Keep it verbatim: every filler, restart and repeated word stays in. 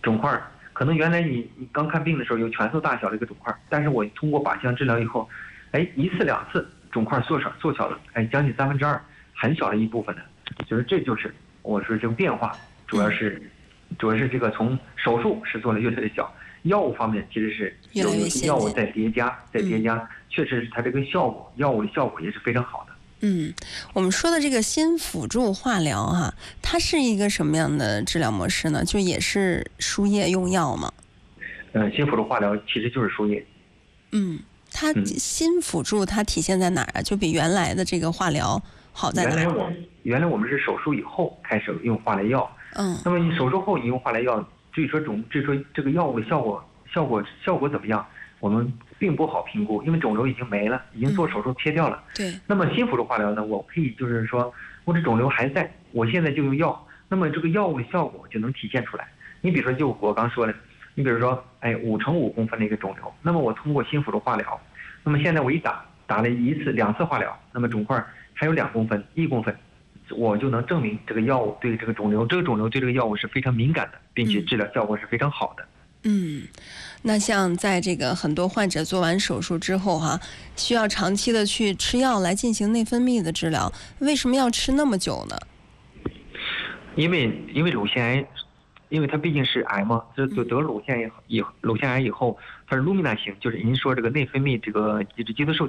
肿块可能原来你你刚看病的时候有拳头大小的一个肿块，但是我通过靶向治疗以后，哎，一次两次肿块缩小缩小了，哎，将近三分之二，很小的一部分的，就是这就是我说这个变化，主要是、嗯、主要是这个从手术是做的越来越小，药物方面其实是有一些药物在叠加，在叠加，嗯、确实是它这个效果，药物的效果也是非常好的。 嗯，我们说的这个新辅助化疗哈、啊，它是一个什么样的治疗模式呢？就也是输液用药吗？ 呃，新辅助化疗其实就是输液。 嗯，它新辅助它体现在哪儿啊？就比原来的这个化疗好在哪儿？ 原来我原来我们是手术以后开始用化疗药， 嗯， 那么你手术后你用化疗药，至于说肿，至于说这个药物的效果效果效果怎么样，我们并不好评估，因为肿瘤已经没了，已经做手术切掉了。 嗯、对。 那么新辅助化疗呢，我可以就是说，我这肿瘤还在，我现在就用药，那么这个药物的效果就能体现出来。你比如说，就我刚说的，你比如说，哎，五乘五公分的一个肿瘤，那么我通过新辅助化疗，那么现在我一打打了一次、两次化疗，那么肿块还有两公分、一公分，我就能证明这个药物对这个肿瘤，这个肿瘤对这个药物是非常敏感的，并且治疗效果是非常好的。 嗯，那像在这个很多患者做完手术之后哈、啊，需要长期的去吃药来进行内分泌的治疗，为什么要吃那么久呢？ 因为因为乳腺癌，因为它毕竟是癌嘛，这得得乳腺以乳腺癌以后，它是卢米纳型，就是您说这个内分泌这个这个激素受